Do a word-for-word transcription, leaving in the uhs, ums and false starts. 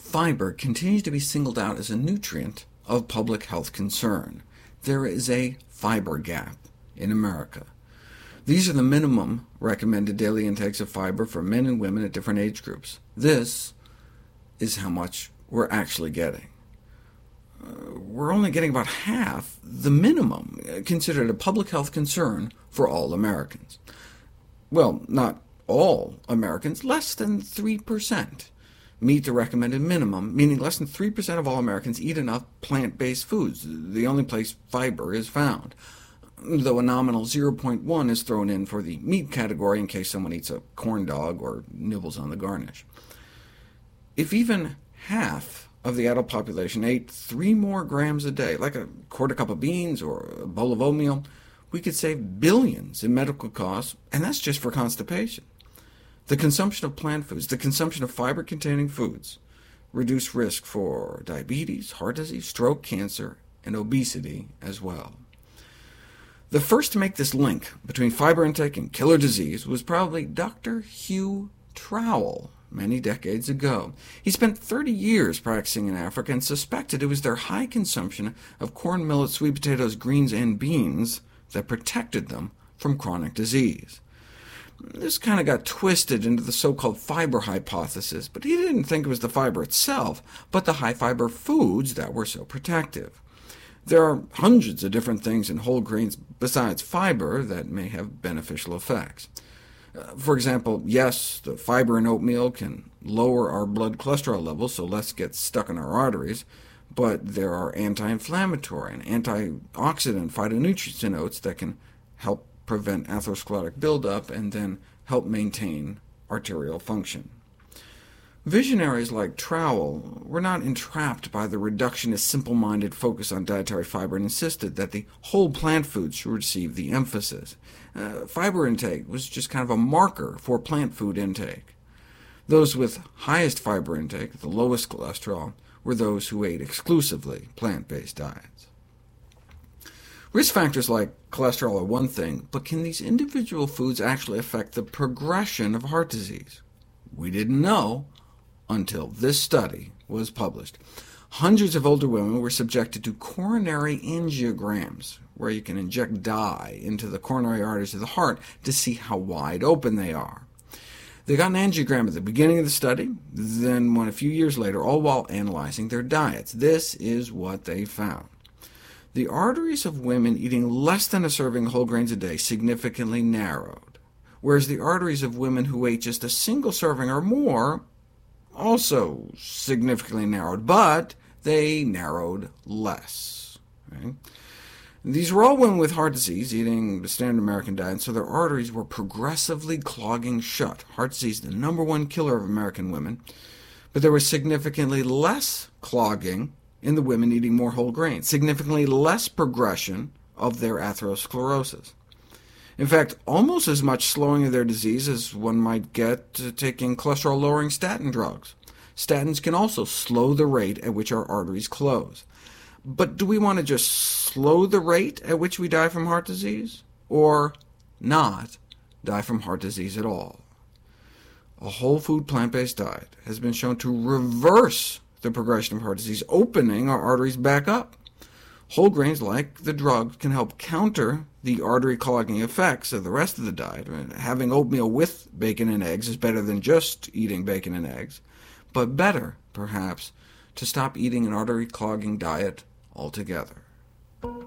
Fiber continues to be singled out as a nutrient of public health concern. There is a fiber gap in America. These are the minimum recommended daily intakes of fiber for men and women at different age groups. This is how much we're actually getting. Uh, we're only getting about half the minimum, considered a public health concern for all Americans. Well, not all Americans, less than three percent meet the recommended minimum, meaning less than three percent of all Americans eat enough plant-based foods, the only place fiber is found, though a nominal zero point one is thrown in for the meat category in case someone eats a corn dog or nibbles on the garnish. If even half of the adult population ate three more grams a day, like a quarter cup of beans or a bowl of oatmeal, we could save billions in medical costs, and that's just for constipation. The consumption of plant foods, the consumption of fiber-containing foods, reduce risk for diabetes, heart disease, stroke, cancer, and obesity as well. The first to make this link between fiber intake and killer disease was probably Doctor Hugh Trowell, many decades ago. He spent thirty years practicing in Africa and suspected it was their high consumption of corn, millet, sweet potatoes, greens, and beans that protected them from chronic disease. This kind of got twisted into the so-called fiber hypothesis, but he didn't think it was the fiber itself, but the high-fiber foods that were so protective. There are hundreds of different things in whole grains besides fiber that may have beneficial effects. Uh, for example, yes, the fiber in oatmeal can lower our blood cholesterol levels so less gets stuck in our arteries, but there are anti-inflammatory and antioxidant phytonutrients in oats that can help prevent atherosclerotic buildup and then help maintain arterial function. Visionaries like Trowell were not entrapped by the reductionist, simple-minded focus on dietary fiber and insisted that the whole plant foods should receive the emphasis. Uh, fiber intake was just kind of a marker for plant food intake. Those with highest fiber intake, the lowest cholesterol, were those who ate exclusively plant-based diets. Risk factors like cholesterol are one thing, but can these individual foods actually affect the progression of heart disease? We didn't know until this study was published. Hundreds of older women were subjected to coronary angiograms, where you can inject dye into the coronary arteries of the heart to see how wide open they are. They got an angiogram at the beginning of the study, then one a few years later, all while analyzing their diets. This is what they found. The arteries of women eating less than a serving of whole grains a day significantly narrowed, whereas the arteries of women who ate just a single serving or more also significantly narrowed, but they narrowed less. Right? These were all women with heart disease, eating the standard American diet, so their arteries were progressively clogging shut. Heart disease, the number one killer of American women, but there was significantly less clogging in the women eating more whole grains, significantly less progression of their atherosclerosis. In fact, almost as much slowing of their disease as one might get uh, taking cholesterol-lowering statin drugs. Statins can also slow the rate at which our arteries close. But do we want to just slow the rate at which we die from heart disease, or not die from heart disease at all? A whole food plant-based diet has been shown to reverse the progression of heart disease, opening our arteries back up. Whole grains, like the drug, can help counter the artery clogging effects of the rest of the diet. Having oatmeal with bacon and eggs is better than just eating bacon and eggs, but better, perhaps, to stop eating an artery clogging diet altogether.